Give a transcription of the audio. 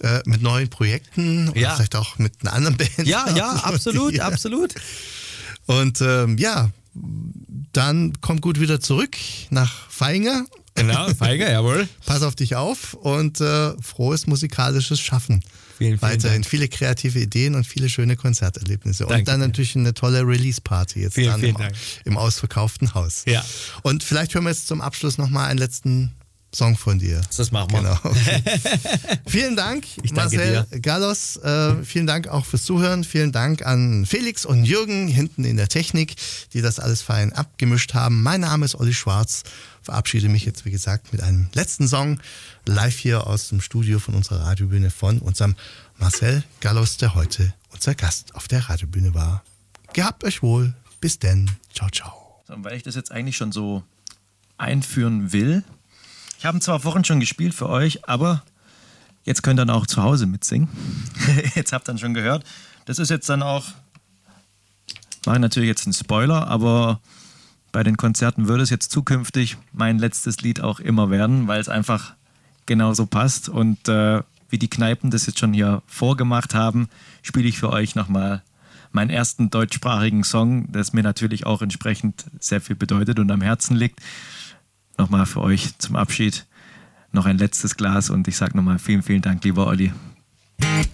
mit neuen Projekten oder vielleicht auch mit einer anderen Band. Ja, absolut, absolut. Und dann komm gut wieder zurück nach Vaihinger. Genau, Vaihinger, jawohl. Pass auf dich auf und frohes musikalisches Schaffen. Vielen Weiterhin Dank. viele kreative Ideen und viele schöne Konzerterlebnisse. Danke Und dann dir. natürlich eine tolle Release-Party jetzt Vielen dann Dank. im ausverkauften Haus. Ja. Und vielleicht hören wir jetzt zum Abschluss nochmal einen letzten Song von dir. Das machen wir. Genau. Okay. Vielen Dank, Ich danke Marcel dir. Gallos. Vielen Dank auch fürs Zuhören. Vielen Dank an Felix und Jürgen hinten in der Technik, die das alles fein abgemischt haben. Mein Name ist Olli Schwarz. Verabschiede mich jetzt, wie gesagt, mit einem letzten Song live hier aus dem Studio von unserer Radiobühne von unserem Marcel Gallos, der heute unser Gast auf der Radiobühne war. Gehabt euch wohl. Bis denn. Ciao, ciao. So, und weil ich das jetzt eigentlich schon so einführen will, ich habe zwar vorhin schon gespielt für euch, aber jetzt könnt ihr dann auch zu Hause mitsingen. Jetzt habt ihr dann schon gehört. Das ist jetzt dann auch, mache natürlich jetzt einen Spoiler, aber bei den Konzerten würde es jetzt zukünftig mein letztes Lied auch immer werden, weil es einfach genauso passt. Und wie die Kneipen das jetzt schon hier vorgemacht haben, spiele ich für euch nochmal meinen ersten deutschsprachigen Song, das mir natürlich auch entsprechend sehr viel bedeutet und am Herzen liegt. Nochmal für euch zum Abschied noch ein letztes Glas und ich sage nochmal vielen, vielen Dank, lieber Olli.